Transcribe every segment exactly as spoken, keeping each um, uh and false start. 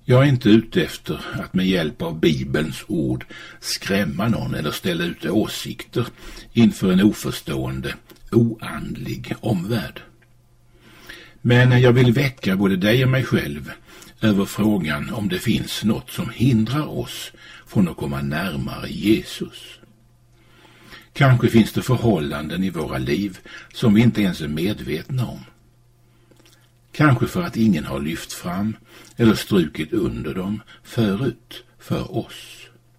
Jag är inte ute efter att med hjälp av Bibelns ord skrämma någon eller ställa ut åsikter inför en oförstående, oandlig omvärld. Men jag vill väcka både dig och mig själv över frågan om det finns något som hindrar oss från att komma närmare Jesus. Kanske finns det förhållanden i våra liv som vi inte ens är medvetna om. Kanske för att ingen har lyft fram eller strukit under dem förut för oss.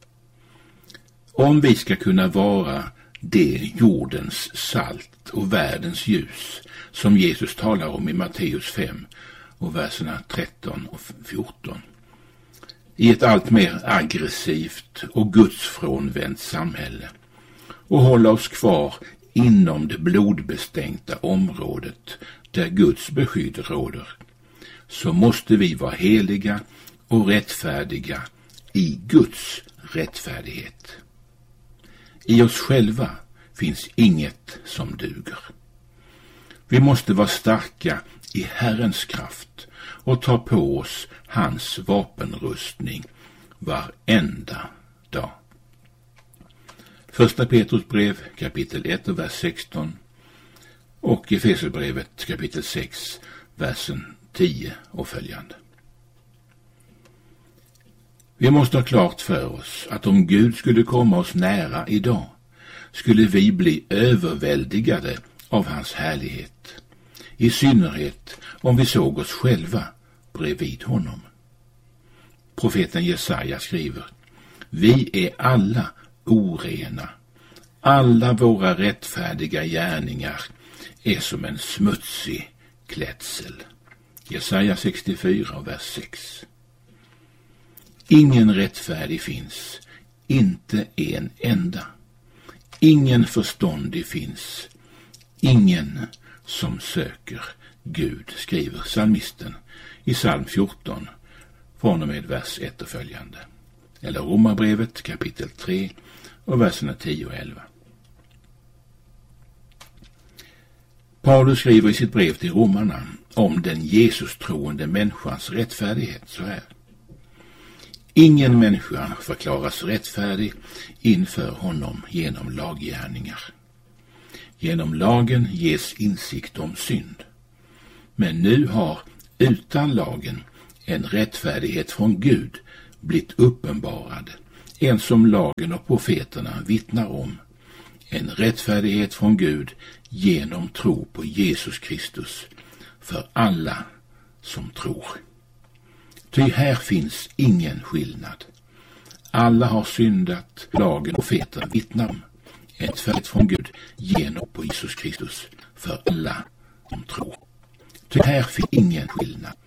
Om vi ska kunna vara det jordens salt och världens ljus som Jesus talar om i Matteus fem och verserna tretton och fjorton. I ett allt mer aggressivt och gudsfrånvänt samhälle och hålla oss kvar inom det blodbestänkta området där Guds beskydd råder, så måste vi vara heliga och rättfärdiga i Guds rättfärdighet. I oss själva finns inget som duger. Vi måste vara starka i Herrens kraft och ta på oss hans vapenrustning varenda dag. Första Petrus brev kapitel ett och vers sexton och Efesierbrevet kapitel sex versen tio och följande. Vi måste ha klart för oss att om Gud skulle komma oss nära idag skulle vi bli överväldigade av hans härlighet, i synnerhet om vi såg oss själva bredvid honom. Profeten Jesaja skriver: Vi är alla orena, alla våra rättfärdiga gärningar är som en smutsig klädsel. Jesaja sextiofyra, vers sex. Ingen rättfärdig finns, inte en enda. Ingen förståndig finns, ingen som söker Gud, skriver psalmisten i psalm fjorton från och med vers ett och följande. Eller Romarbrevet kapitel tre och verserna tio och elva. Paulus skriver i sitt brev till romarna om den Jesus-troende människans rättfärdighet så här: Ingen människa förklaras rättfärdig inför honom genom laggärningar. Genom lagen ges insikt om synd. Men nu har utan lagen en rättfärdighet från Gud blivit uppenbarad, en som lagen och profeterna vittnar om. En rättfärdighet från Gud genom tro på Jesus Kristus för alla som tror. Ty här finns ingen skillnad. Alla har syndat, lagen och profeterna vittnar om. En rättfärdighet från Gud genom på Jesus Kristus för alla som tror. Ty här finns ingen skillnad.